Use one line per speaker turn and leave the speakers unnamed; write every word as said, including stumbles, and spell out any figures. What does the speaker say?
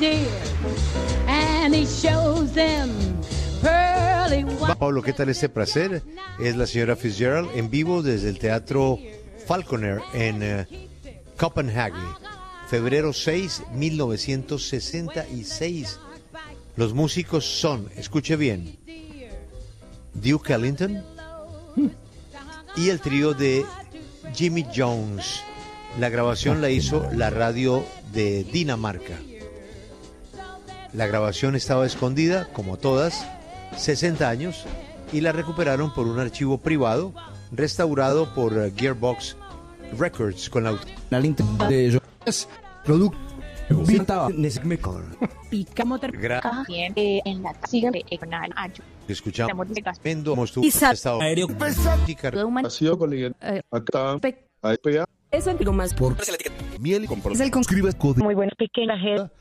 dear, and he shows them pearly white.
Pablo, ¿qué tal este placer? Es la señora Fitzgerald en vivo desde el Teatro Falconer en uh, Copenhague, febrero seis, mil novecientos sesenta y seis. Los músicos son, escuche bien, Duke Ellington y el trío de Jimmy Jones. La grabación la hizo la radio de Dinamarca. La grabación estaba escondida, como todas, sesenta años, y la recuperaron por un archivo privado restaurado por Gearbox Records con la
La link de ellos. Producto.
Picamos
Gra-
Bien, eh, en la siga de canal Ayo.
escuchamos Mendo, como estuvo
Isa-
estado
Aéreo.
human.
Ha sido colega.
Eh,
Acá.
pe-
Ahí pega.
Eso es lo más por
Miel y
es el con-
escribes código.
Muy buena pequeña